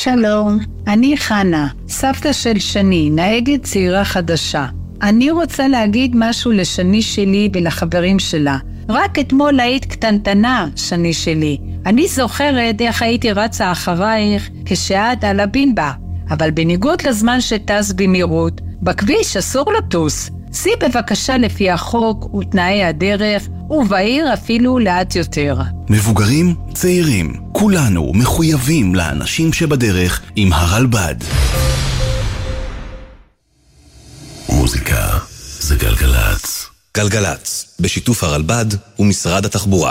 שלום, אני חנה, סבתא של שני, נהגת צעירה חדשה. אני רוצה להגיד משהו לשני שלי ולחברים שלה. רק אתמול היית קטנטנה, שני שלי. אני זוכרת איך הייתי רצה אחרייך כשאת על הבינבה. אבל בניגוד לזמן שטס במהירות, בכביש אסור לטוס. סי בבקשה לפי החוק ותנאי הדרך, ובעיר אפילו לאט יותר. מבוגרים, צעירים, כולנו מחויבים לאנשים שבדרך עם הרלב"ד. מוזיקה זה גלגלץ. גלגלץ, בשיתוף הרלב"ד ומשרד התחבורה.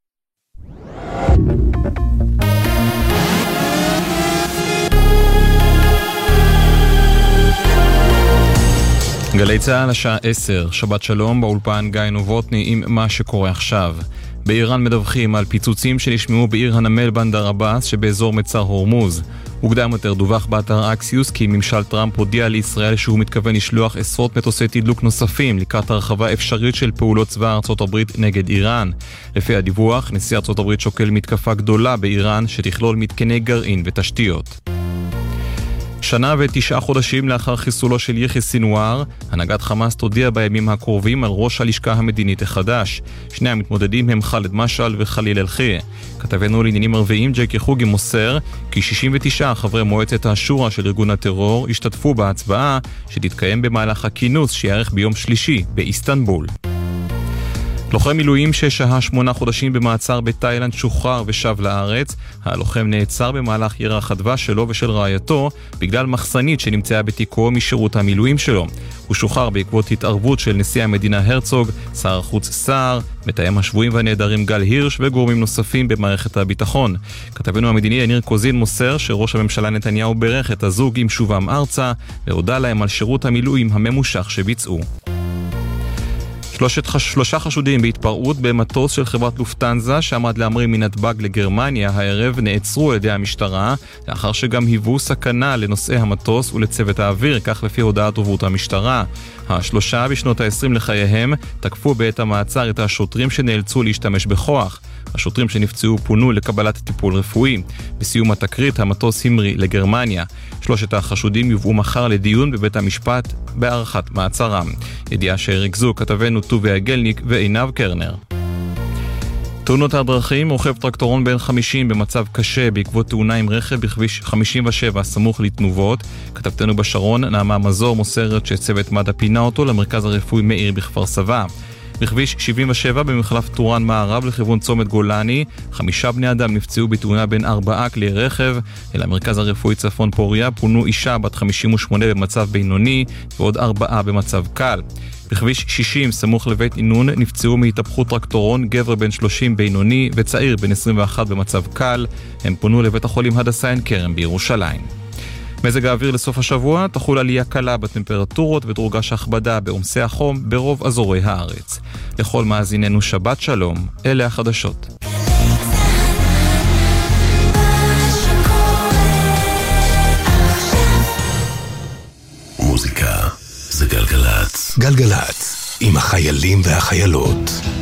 גלי צהל השעה 10, שבת שלום, באולפן גיא נובוטני עם מה שקורה עכשיו. באיראן מדווחים על פיצוצים שנשמעו בעיר הנמל בנדר עבאס שבאזור מצר הורמוז. מוקדם יותר דווח באתר אקסיוס כי ממשל טראמפ הודיע לישראל שהוא מתכוון לשלוח עשרות מטוסי תדלוק נוספים לקראת הרחבה אפשרית של פעולות צבא ארצות הברית נגד איראן. לפי הדיווח, נשיא ארצות הברית שוקל מתקפה גדולה באיראן שתכלול מתקני גרעין ותשתיות. שנה ו9 חודשים לאחר חיסולו של יחיא סינואר, הנהגת חמאס תודיע בימים הקרובים על ראש הלשכה המדינית החדש. שני המתמודדים הם חאלד משעל וחליל אל-חיה. כתבנו לעניינים ערביים ג'קי חוגי מוסר כי 69 חברי מועצת השורה של ארגון הטרור השתתפו בהצבעה שתתקיים במהלך הכינוס שיערך ביום שלישי באיסטנבול. לוחם מילואים ששהה 8 חודשים במעצר בתאילנד שוחרר ושב לארץ. הלוחם נעצר במהלך ירח הדבש שלו ושל רעייתו בגלל מחסנית שנמצאה בתיקו משירות המילואים שלו. הוא שוחרר בעקבות התערבות של נשיא המדינה הרצוג, שר החוץ סער, מתאם השבויים והנעדרים גל הירש וגורמים נוספים במערכת הביטחון. כתבנו המדיני יניר קוזין מוסר שראש הממשלה נתניהו ברך את הזוג עם שובם ארצה והודע להם על שירות המילואים הממושך שביצעו. 3 חשודים בהתפרעות במטוס של חברת לופטנזה שעמד להמריא מנתב"ג לגרמניה הערב נעצרו על ידי המשטרה לאחר שגם היוו סכנה לנוסעי המטוס ולצוות האוויר, כך לפי הודעת דוברות המשטרה. השלושה בשנות ה-20 לחייהם תקפו בעת המעצר את השוטרים שנאלצו להשתמש בכוח. השוטרים שנפצעו פונו לקבלת טיפול רפואי. בסיום התקרית המטוס המריא לגרמניה. 3 החשודים יובאו מחר לדיון בבית המשפט בהארכת מעצרם. ידיעה שהרגזו כתבנו טובי הגלניק ועינב קרנר. תאונות הדרכים, רוכב טרקטורון בן 50 במצב קשה בעקבות תאונה עם רכב בכביש 57 סמוך לתנובות. כתבתנו בשרון נעמה מזור מוסרת שצוות מד"א פינה אותו למרכז הרפואי מאיר בכפר סבא. בכביש 77 במחלף טורן מערב לכיוון צומת גולני, 5 בני אדם נפצעו בתאונה בין 4 כלי רכב. אל המרכז הרפואי צפון פוריה פונו אישה בת 58 במצב בינוני ועוד 4 במצב קל. בכביש 60 סמוך לבית עינון נפצעו מהתהפכות טרקטורון גבר בן 30 בינוני וצעיר בן 21 במצב קל. הם פונו לבית החולים הדסה עין כרם בירושלים. מזג האוויר לסוף השבוע, תחול עלייה קלה בטמפרטורות ותורגש הכבדה בעומסי החום ברוב אזורי הארץ. לכל מאזיננו שבת שלום, אלה החדשות. מוזיקה זה גלגלץ. גלגלץ, עם החיילים והחיילות.